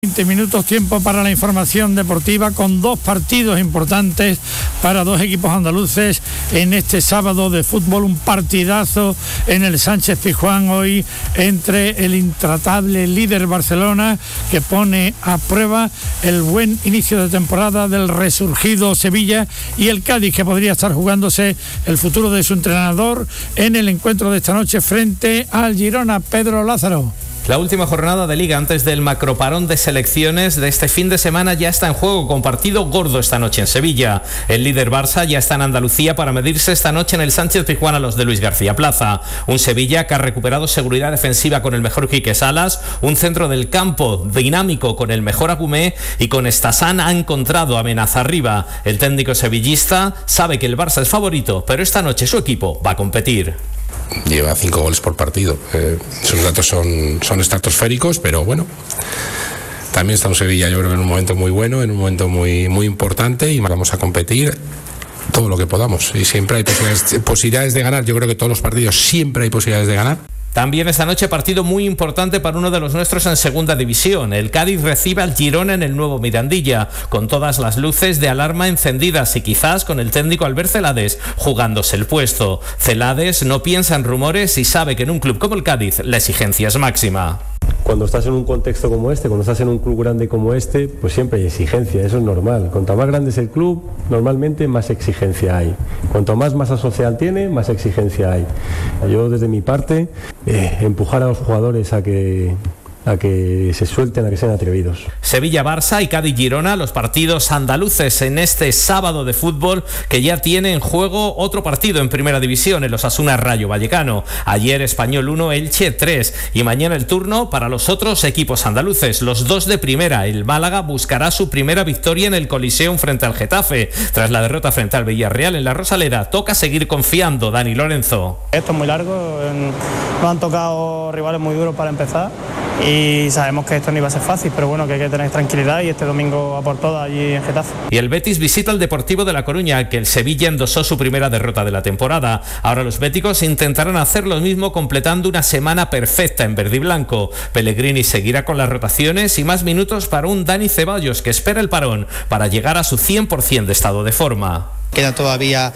20 minutos, tiempo para la información deportiva con dos partidos importantes para dos equipos andaluces en este sábado de fútbol, un partidazo en el Sánchez-Pizjuán hoy entre el intratable líder Barcelona, que pone a prueba el buen inicio de temporada del resurgido Sevilla, y el Cádiz, que podría estar jugándose el futuro de su entrenador en el encuentro de esta noche frente al Girona. Pedro Lázaro. La última jornada de Liga antes del macroparón de selecciones de este fin de semana ya está en juego, con partido gordo esta noche en Sevilla. El líder Barça ya está en Andalucía para medirse esta noche en el Sánchez-Pizjuán a los de Luis García Plaza. Un Sevilla que ha recuperado seguridad defensiva con el mejor Quique Salas, un centro del campo dinámico con el mejor Agumé, y con Estasán ha encontrado amenaza arriba. El técnico sevillista sabe que el Barça es favorito, pero esta noche su equipo va a competir. Lleva 5 goles por partido. Esos datos son estratosféricos, pero bueno, también está en Sevilla, yo creo que en un momento muy bueno, en un momento muy, muy importante, y vamos a competir todo lo que podamos, y siempre hay posibilidades de ganar. Yo creo que todos los partidos siempre hay posibilidades de ganar. También esta noche partido muy importante para uno de los nuestros en segunda división. El Cádiz recibe al Girona en el nuevo Mirandilla, con todas las luces de alarma encendidas y quizás con el técnico Albert Celades jugándose el puesto. Celades no piensa en rumores y sabe que en un club como el Cádiz la exigencia es máxima. Cuando estás en un contexto como este, cuando estás en un club grande como este, pues siempre hay exigencia, eso es normal. Cuanto más grande es el club, normalmente más exigencia hay. Cuanto más masa social tiene, más exigencia hay. Yo, desde mi parte, empujar a los jugadores a que se suelten, a que sean atrevidos. Sevilla-Barça y Cádiz-Girona, los partidos andaluces en este sábado de fútbol, que ya tiene en juego otro partido en primera división, el Osasuna-Rayo Vallecano. Ayer Español 1, Elche 3, y mañana el turno para los otros equipos andaluces, los dos de primera. El Málaga buscará su primera victoria en el Coliseum frente al Getafe, tras la derrota frente al Villarreal en la Rosaleda. Toca seguir confiando. Dani Lorenzo. Esto es muy largo, nos han tocado rivales muy duros para empezar, y sabemos que esto no iba a ser fácil, pero bueno, que hay que tener tranquilidad, y este domingo a por todas allí en Getafe. Y el Betis visita al Deportivo de La Coruña, que el Sevilla endosó su primera derrota de la temporada. Ahora los béticos intentarán hacer lo mismo, completando una semana perfecta en verde y blanco. Pellegrini seguirá con las rotaciones y más minutos para un Dani Ceballos, que espera el parón para llegar a su 100% de estado de forma. Queda todavía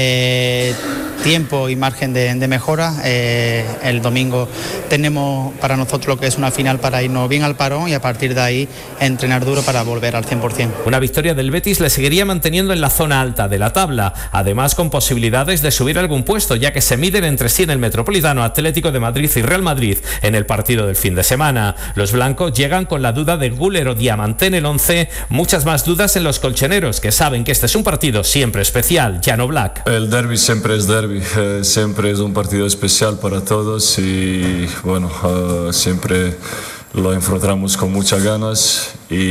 tiempo y margen de mejora. El domingo tenemos para nosotros lo que es una final para irnos bien al parón, y a partir de ahí entrenar duro para volver al 100%. Una victoria del Betis le seguiría manteniendo en la zona alta de la tabla, además con posibilidades de subir algún puesto, ya que se miden entre sí en el Metropolitano Atlético de Madrid y Real Madrid en el partido del fin de semana. Los blancos llegan con la duda de Güler o Diamanté en el 11, muchas más dudas en los colchoneros, que saben que este es un partido siempre especial. Llano Black. El derbi siempre es derbi, siempre es un partido especial para todos, y bueno, siempre lo enfrentamos con muchas ganas,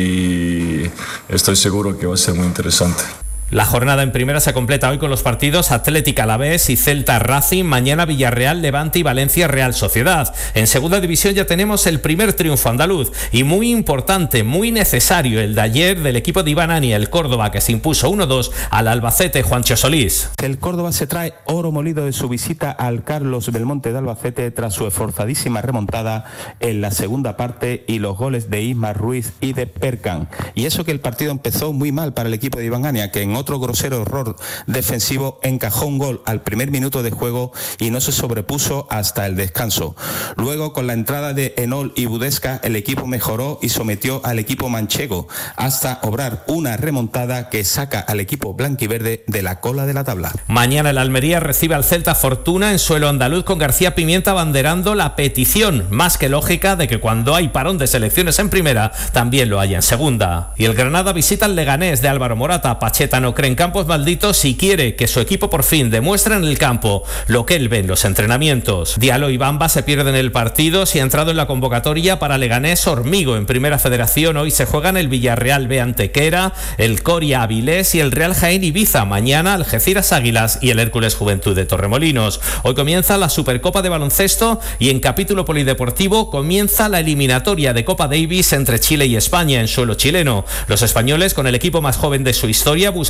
y estoy seguro que va a ser muy interesante. La jornada en primera se completa hoy con los partidos Atlético Alavés y Celta Racing, mañana Villarreal, Levante y Valencia Real Sociedad. En segunda división ya tenemos el primer triunfo andaluz, y muy importante, muy necesario, el de ayer del equipo de Iván Ani, el Córdoba, que se impuso 1-2 al Albacete. Juancho Solís. El Córdoba se trae oro molido de su visita al Carlos Belmonte de Albacete tras su esforzadísima remontada en la segunda parte y los goles de Ismar Ruiz y de Perkan. Y eso que el partido empezó muy mal para el equipo de Iván Ania, que en otro grosero error defensivo encajó un gol al primer minuto de juego y no se sobrepuso hasta el descanso. Luego, con la entrada de Enol y Budesca, el equipo mejoró y sometió al equipo manchego hasta obrar una remontada que saca al equipo blanquiverde de la cola de la tabla. Mañana el Almería recibe al Celta Fortuna en suelo andaluz, con García Pimienta abanderando la petición más que lógica de que cuando hay parón de selecciones en primera también lo haya en segunda. Y el Granada visita al Leganés de Álvaro Morata. Pacheta no cree en campos malditos y quiere que su equipo por fin demuestre en el campo lo que él ve en los entrenamientos. Diallo y Bamba se pierden el partido. Si ha entrado en la convocatoria para Leganés Hormigo en Primera Federación. Hoy se juegan el Villarreal B Antequera, el Coria Avilés y el Real Jaén Ibiza. Mañana Algeciras Águilas y el Hércules Juventud de Torremolinos. Hoy comienza la Supercopa de baloncesto, y en capítulo polideportivo comienza la eliminatoria de Copa Davis entre Chile y España en suelo chileno. Los españoles, con el equipo más joven de su historia, buscan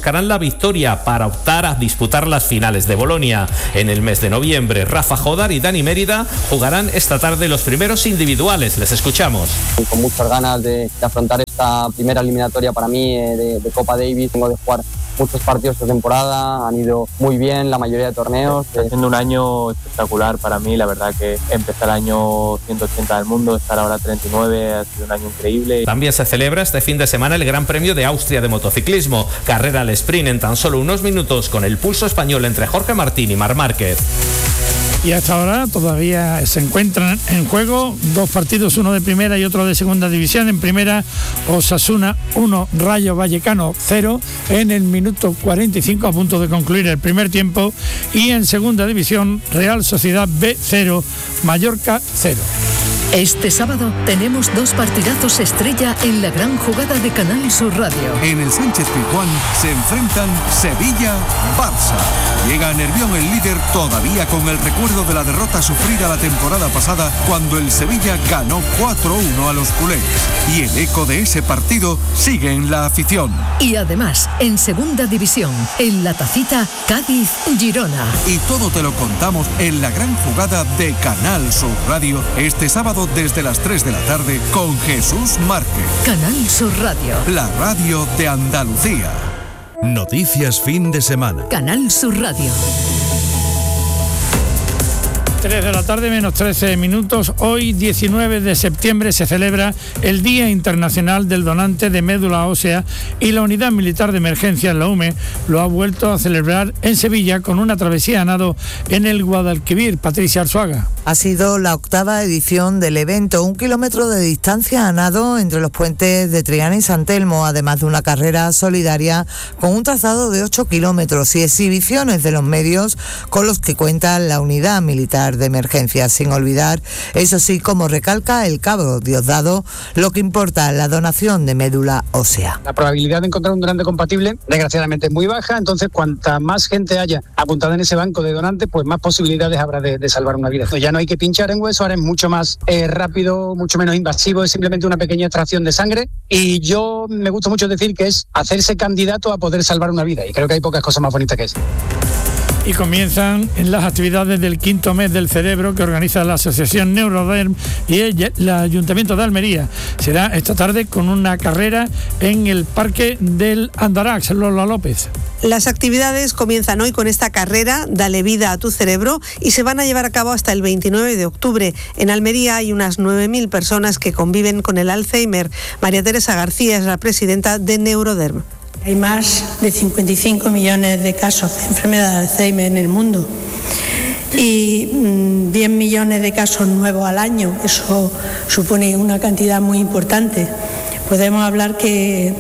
buscarán la victoria para optar a disputar las finales de Bolonia. En el mes de noviembre, Rafa Jodar y Dani Mérida jugarán esta tarde los primeros individuales. Les escuchamos. Con muchas ganas de afrontar esta primera eliminatoria para mí de Copa Davis. Tengo de jugar muchos partidos esta temporada, han ido muy bien la mayoría de torneos. Está siendo un año espectacular para mí, la verdad que empezar el año 180 del mundo, estar ahora 39, ha sido un año increíble. También se celebra este fin de semana el Gran Premio de Austria de motociclismo, carrera al sprint en tan solo unos minutos con el pulso español entre Jorge Martín y Marc Márquez. Y hasta ahora todavía se encuentran en juego dos partidos, uno de primera y otro de segunda división. En primera, Osasuna 1, Rayo Vallecano 0, en el minuto 45 a punto de concluir el primer tiempo. Y en segunda división, Real Sociedad B 0, Mallorca 0. Este sábado tenemos dos partidazos estrella en la gran jugada de Canal Sur Radio. En el Sánchez-Pizjuán se enfrentan Sevilla-Barça. Llega a Nervión el líder todavía con el recuerdo de la derrota sufrida la temporada pasada cuando el Sevilla ganó 4-1 a los culés. Y el eco de ese partido sigue en la afición. Y además, en segunda división, en la Tacita, Cádiz-Girona. Y todo te lo contamos en la gran jugada de Canal Sur Radio este sábado desde las 3 de la tarde con Jesús Márquez. Canal Sur Radio. La radio de Andalucía. Noticias fin de semana. Canal Sur Radio. 3 de la tarde menos 13 minutos. Hoy 19 de septiembre se celebra el Día Internacional del Donante de Médula Ósea y la Unidad Militar de Emergencias, la UME, lo ha vuelto a celebrar en Sevilla con una travesía a nado en el Guadalquivir. Patricia Arzuaga. Ha sido la 8ª edición del evento, 1 kilómetro de distancia a nado entre los puentes de Triana y San Telmo, además de una carrera solidaria con un trazado de 8 kilómetros y exhibiciones de los medios con los que cuenta la Unidad Militar de Emergencias, sin olvidar, eso sí, como recalca el cabo Diosdado, lo que importa, la donación de médula ósea. La probabilidad de encontrar un donante compatible, desgraciadamente, es muy baja, entonces cuanta más gente haya apuntada en ese banco de donantes, pues más posibilidades habrá de salvar una vida. Entonces ya no hay que pinchar en hueso, ahora es mucho más rápido, mucho menos invasivo, es simplemente una pequeña extracción de sangre y yo me gusta mucho decir que es hacerse candidato a poder salvar una vida y creo que hay pocas cosas más bonitas que eso. Y comienzan en las actividades del 5º mes del cerebro que organiza la Asociación Neuroderm y el Ayuntamiento de Almería. Será esta tarde con una carrera en el Parque del Andarax. Lola López. Las actividades comienzan hoy con esta carrera, Dale vida a tu cerebro, y se van a llevar a cabo hasta el 29 de octubre. En Almería hay unas 9.000 personas que conviven con el Alzheimer. María Teresa García es la presidenta de Neuroderm. Hay más de 55 millones de casos de enfermedad de Alzheimer en el mundo y 10 millones de casos nuevos al año. Eso supone una cantidad muy importante. Podemos hablar que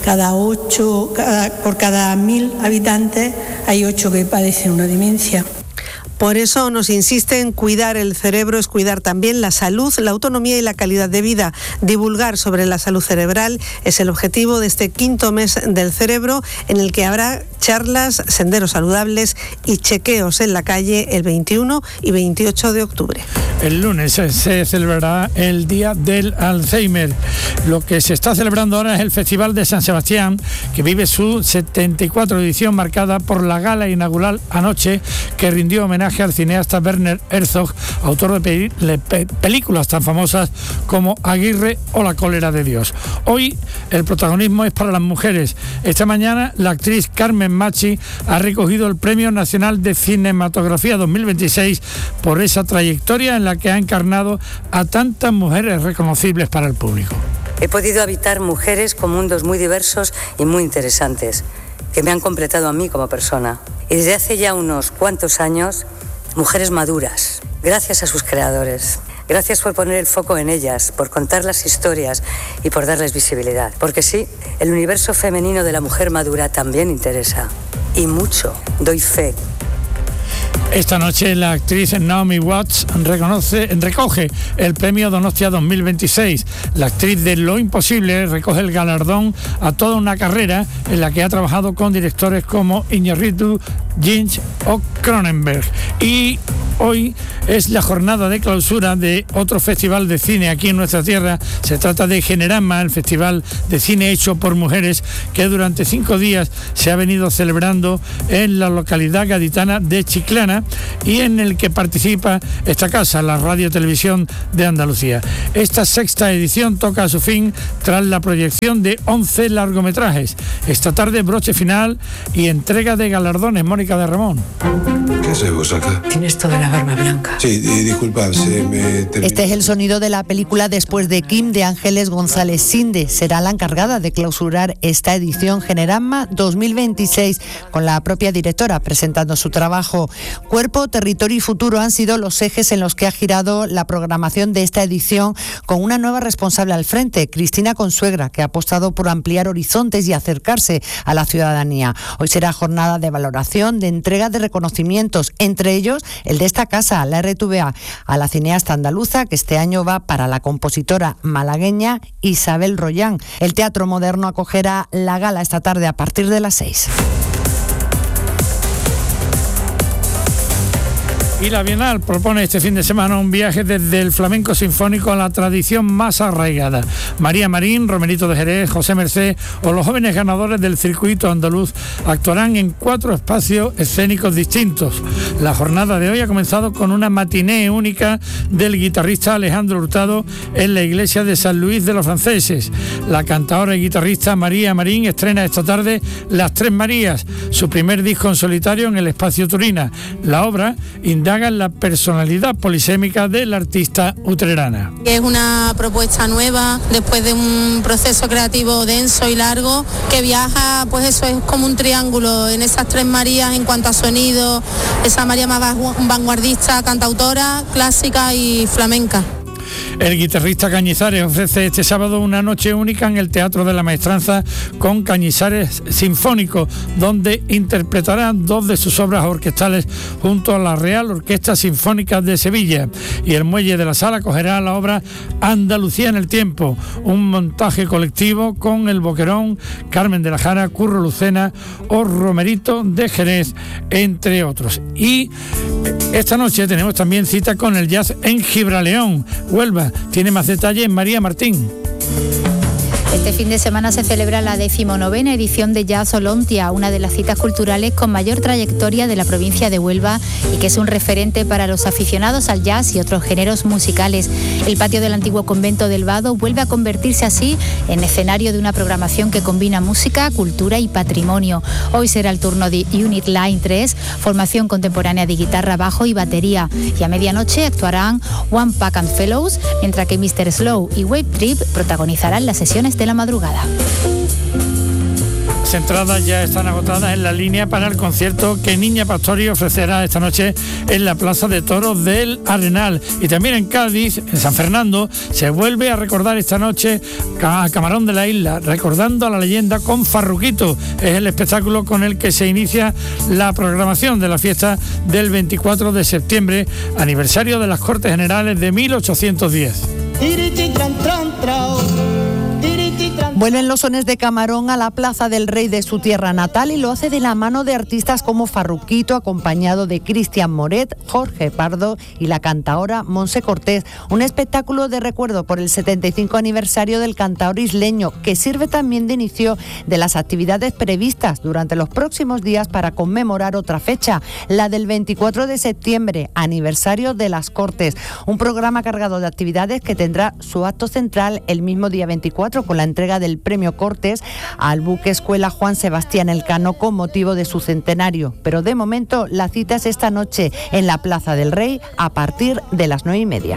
por cada 1.000 habitantes hay 8 que padecen una demencia. Por eso nos insiste en cuidar el cerebro, es cuidar también la salud, la autonomía y la calidad de vida. Divulgar sobre la salud cerebral es el objetivo de este 5º mes del cerebro, en el que habrá charlas, senderos saludables y chequeos en la calle el 21 y 28 de octubre. El lunes se celebrará el Día del Alzheimer. Lo que se está celebrando ahora es el Festival de San Sebastián, que vive su 74 edición, marcada por la gala inaugural anoche, que rindió homenaje al cineasta Werner Herzog, autor de películas tan famosas como Aguirre o La cólera de Dios. Hoy el protagonismo es para las mujeres. Esta mañana la actriz Carmen Machi ha recogido el Premio Nacional de Cinematografía 2026 por esa trayectoria en la que ha encarnado a tantas mujeres reconocibles para el público. He podido habitar mujeres con mundos muy diversos y muy interesantes, que me han completado a mí como persona. Y desde hace ya unos cuantos años, mujeres maduras, gracias a sus creadores. Gracias por poner el foco en ellas, por contar las historias y por darles visibilidad. Porque sí, el universo femenino de la mujer madura también interesa. Y mucho, doy fe. Esta noche la actriz Naomi Watts recoge el premio Donostia 2026. La actriz de Lo Imposible recoge el galardón a toda una carrera en la que ha trabajado con directores como Iñárritu, Lynch o Cronenberg. Y hoy es la jornada de clausura de otro festival de cine aquí en nuestra tierra. Se trata de Generama, el festival de cine hecho por mujeres, que durante 5 días se ha venido celebrando en la localidad gaditana de Chiclana y en el que participa esta casa, la Radio Televisión de Andalucía. Esta 6ª edición toca a su fin tras la proyección de 11 largometrajes. Esta tarde broche final y entrega de galardones. Mónica de Ramón. ¿Qué haces vos acá? Tienes toda la barba blanca. Sí, disculpa, se me terminó. Este es el sonido de la película Después de Kim, de Ángeles González Sinde. Será la encargada de clausurar esta edición Generama 2026, con la propia directora presentando su trabajo. Cuerpo, territorio y futuro han sido los ejes en los que ha girado la programación de esta edición, con una nueva responsable al frente, Cristina Consuegra, que ha apostado por ampliar horizontes y acercarse a la ciudadanía. Hoy será jornada de valoración, de entrega de reconocimientos, entre ellos el de esta casa, la RTVA, a la cineasta andaluza, que este año va para la compositora malagueña Isabel Royán. El Teatro Moderno acogerá la gala esta tarde a partir de las 6. Y la Bienal propone este fin de semana un viaje desde el flamenco sinfónico a la tradición más arraigada. María Marín, Romerito de Jerez, José Mercé o los jóvenes ganadores del circuito andaluz actuarán en 4 espacios escénicos distintos. La jornada de hoy ha comenzado con una matiné única del guitarrista Alejandro Hurtado en la iglesia de San Luis de los Franceses. La cantadora y guitarrista María Marín estrena esta tarde Las Tres Marías, su primer disco en solitario en el Espacio Turina. La obra indaga en la personalidad polisémica del artista utrerana. Es una propuesta nueva después de un proceso creativo denso y largo que viaja, pues eso es como un triángulo en esas 3 Marías en cuanto a sonido, esa María más vanguardista, cantautora, clásica y flamenca. El guitarrista Cañizares ofrece este sábado una noche única en el Teatro de la Maestranza con Cañizares Sinfónico, donde interpretará 2 de sus obras orquestales junto a la Real Orquesta Sinfónica de Sevilla. Y el muelle de la sala acogerá la obra Andalucía en el Tiempo, un montaje colectivo con El Boquerón, Carmen de la Jara, Curro Lucena o Romerito de Jerez, entre otros. Y esta noche tenemos también cita con el jazz en Gibraleón, Huelva. Tiene más detalles María Martín. Este fin de semana se celebra la 19ª edición de Jazz Olontia, una de las citas culturales con mayor trayectoria de la provincia de Huelva y que es un referente para los aficionados al jazz y otros géneros musicales. El patio del antiguo convento del Vado vuelve a convertirse así en escenario de una programación que combina música, cultura y patrimonio. Hoy será el turno de Unit Line 3, formación contemporánea de guitarra, bajo y batería. Y a medianoche actuarán One Pack and Fellows, mientras que Mr. Slow y Wave Trip protagonizarán las sesiones de la madrugada. Las entradas ya están agotadas en la línea para el concierto que Niña Pastori ofrecerá esta noche en la Plaza de Toros del Arenal. Y también en Cádiz, en San Fernando, se vuelve a recordar esta noche a Camarón de la Isla, recordando a la leyenda con Farruquito. Es el espectáculo con el que se inicia la programación de la fiesta del 24 de septiembre, aniversario de las Cortes Generales de 1810. Vuelven los sones de Camarón a la Plaza del Rey de su tierra natal y lo hace de la mano de artistas como Farruquito, acompañado de Cristian Moret, Jorge Pardo y la cantaora Monse Cortés. Un espectáculo de recuerdo por el 75 aniversario del cantaor isleño, que sirve también de inicio de las actividades previstas durante los próximos días para conmemorar otra fecha, la del 24 de septiembre, aniversario de las Cortes. Un programa cargado de actividades que tendrá su acto central el mismo día 24 con la entrega del Premio Cortes al buque escuela Juan Sebastián Elcano con motivo de su centenario. Pero de momento la cita es esta noche en la Plaza del Rey a partir de las 9:30.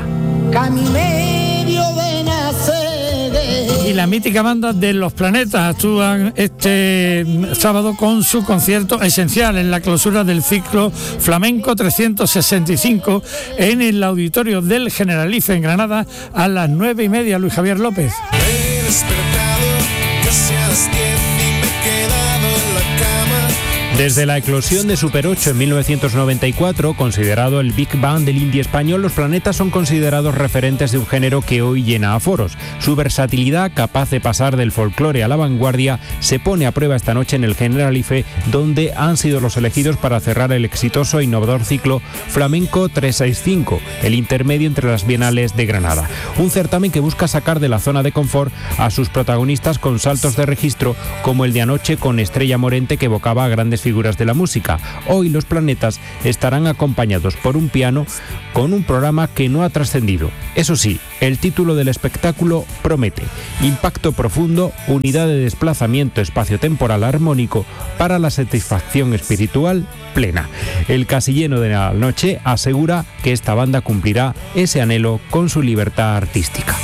Y la mítica banda de Los Planetas actúan este sábado con su concierto esencial en la clausura del ciclo Flamenco 365 en el auditorio del Generalife en Granada a las 9:30. Luis Javier López. Despertado casi a las 10 y me he quedado en la cama Desde la eclosión de Super 8 en 1994, considerado el Big Bang del indie español, los planetas son considerados referentes de un género que hoy llena a foros. Su versatilidad, capaz de pasar del folclore a la vanguardia, se pone a prueba esta noche en el Generalife, donde han sido los elegidos para cerrar el exitoso e innovador ciclo Flamenco 365, el intermedio entre las bienales de Granada. Un certamen que busca sacar de la zona de confort a sus protagonistas con saltos de registro, como el de anoche con Estrella Morente, que evocaba a grandes figuras de la música. Hoy los planetas estarán acompañados por un piano con un programa que no ha trascendido. Eso sí, el título del espectáculo promete: impacto profundo, unidad de desplazamiento espacio-temporal armónico para la satisfacción espiritual plena. El casi lleno de la noche asegura que esta banda cumplirá ese anhelo con su libertad artística.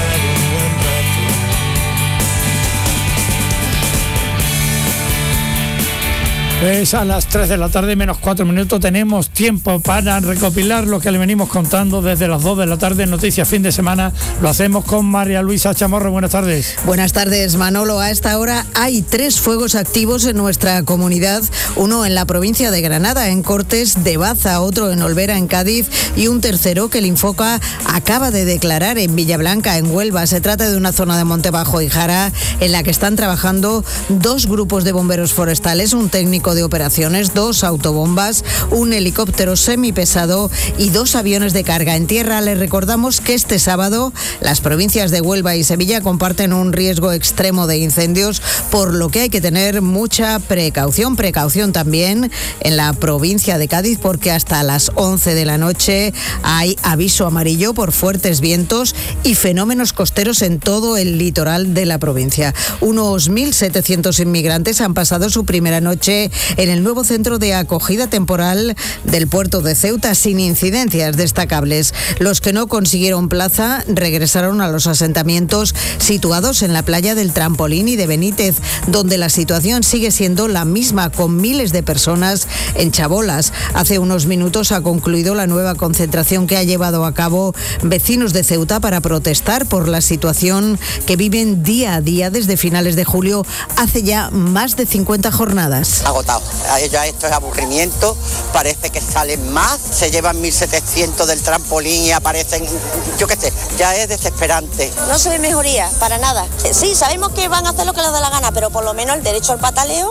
Pues a las 3 de la tarde menos 4 minutos tenemos tiempo para recopilar lo que le venimos contando desde las 2 de la tarde en Noticias Fin de Semana. Lo hacemos con María Luisa Chamorro. Buenas tardes. Buenas tardes, Manolo. A esta hora hay 3 fuegos activos en nuestra comunidad. Uno en la provincia de Granada, en Cortes de Baza, otro en Olvera, en Cádiz, y un tercero que el Infoca acaba de declarar en Villablanca, en Huelva. Se trata de una zona de Montebajo y Jara en la que están trabajando 2 grupos de bomberos forestales, un técnico de operaciones, 2 autobombas, un helicóptero semipesado y 2 aviones de carga. En tierra les recordamos que este sábado las provincias de Huelva y Sevilla comparten un riesgo extremo de incendios, por lo que hay que tener mucha precaución. Precaución también en la provincia de Cádiz, porque hasta las 11 de la noche hay aviso amarillo por fuertes vientos y fenómenos costeros en todo el litoral de la provincia. Unos 1.700 inmigrantes han pasado su primera noche en el nuevo centro de acogida temporal del puerto de Ceuta sin incidencias destacables. Los que no consiguieron plaza regresaron a los asentamientos situados en la playa del Trampolín y de Benítez, donde la situación sigue siendo la misma, con miles de personas en chabolas. Hace unos minutos ha concluido la nueva concentración que ha llevado a cabo vecinos de Ceuta para protestar por la situación que viven día a día desde finales de julio, hace ya más de 50 jornadas. Agotado. Ya esto es aburrimiento, parece que salen más, se llevan 1.700 del trampolín y aparecen, yo qué sé, ya es desesperante. No se ve mejoría, para nada. Sí, sabemos que van a hacer lo que les da la gana, pero por lo menos el derecho al pataleo.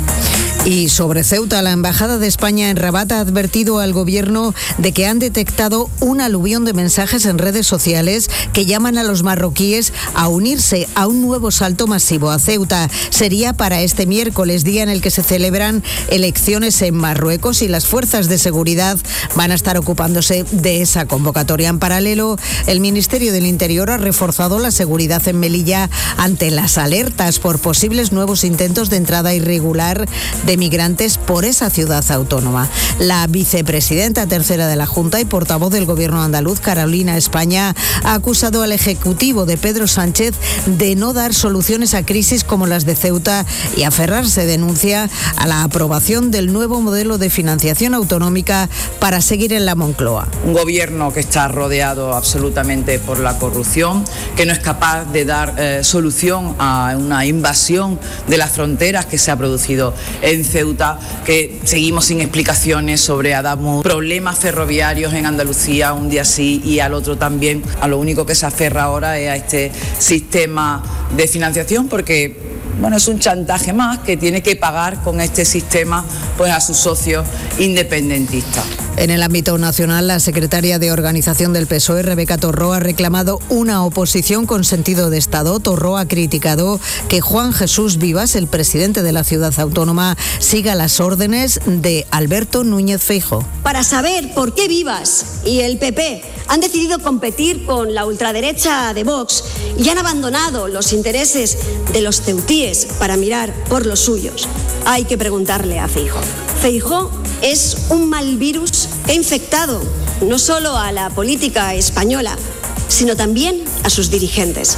Y sobre Ceuta, la Embajada de España en Rabat ha advertido al gobierno de que han detectado un aluvión de mensajes en redes sociales que llaman a los marroquíes a unirse a un nuevo salto masivo a Ceuta. Sería para este miércoles, día en el que se celebran elecciones en Marruecos, y las fuerzas de seguridad van a estar ocupándose de esa convocatoria. En paralelo, el Ministerio del Interior ha reforzado la seguridad en Melilla ante las alertas por posibles nuevos intentos de entrada irregular de migrantes por esa ciudad autónoma. La vicepresidenta tercera de la Junta y portavoz del Gobierno andaluz, Carolina España, ha acusado al Ejecutivo de Pedro Sánchez de no dar soluciones a crisis como las de Ceuta y aferrarse, denuncia, a la aprobación del nuevo modelo de financiación autonómica para seguir en la Moncloa. Un gobierno que está rodeado absolutamente por la corrupción, que no es capaz de dar solución a una invasión de las fronteras que se ha producido en Ceuta, que seguimos sin explicaciones sobre Adamuz, problemas ferroviarios en Andalucía, un día sí y al otro también. A lo único que se aferra ahora es a este sistema de financiación, porque es un chantaje más que tiene que pagar con este sistema pues a sus socios independentistas. En el ámbito nacional, la secretaria de Organización del PSOE, Rebeca Torró, ha reclamado una oposición con sentido de Estado. Torró ha criticado que Juan Jesús Vivas, el presidente de la ciudad autónoma, siga las órdenes de Alberto Núñez Feijóo. Para saber por qué Vivas y el PP han decidido competir con la ultraderecha de Vox y han abandonado los intereses de los ceutíes para mirar por los suyos, hay que preguntarle a Feijóo. Feijóo es un mal virus que ha infectado no solo a la política española, sino también a sus dirigentes.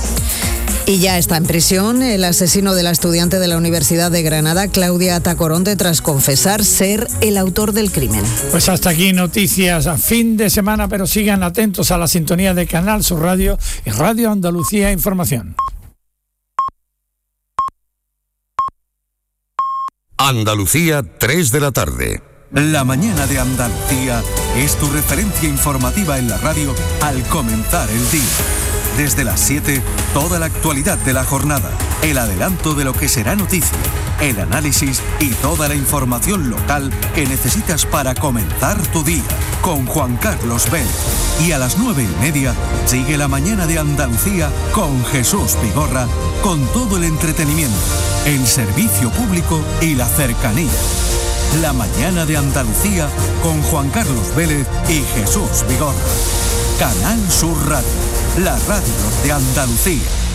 Y ya está en prisión el asesino de la estudiante de la Universidad de Granada, Claudia Tacoronte, tras confesar ser el autor del crimen. Pues hasta aquí Noticias a Fin de Semana, pero sigan atentos a la sintonía de Canal Sur Radio y Radio Andalucía Información. Andalucía, 3 de la tarde. La mañana de Andalucía es tu referencia informativa en la radio al comenzar el día. Desde las 7, toda la actualidad de la jornada, el adelanto de lo que será noticia, el análisis y toda la información local que necesitas para comenzar tu día, con Juan Carlos Vélez. Y a las 9:30, sigue la mañana de Andalucía con Jesús Vigorra, con todo el entretenimiento, el servicio público y la cercanía. La mañana de Andalucía con Juan Carlos Vélez y Jesús Vigorra. Canal Sur Radio, la radio de Andalucía.